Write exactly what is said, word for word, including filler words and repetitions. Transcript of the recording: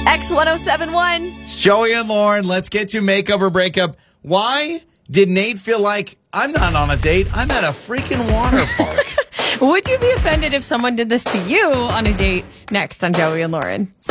X ten seventy-one. It's Joey and Lauren. Let's get to makeup or breakup. Why did Nate feel like I'm not on a date? I'm at a freaking water park. Would you be offended if someone did this to you on a date? Next on Joey and Lauren.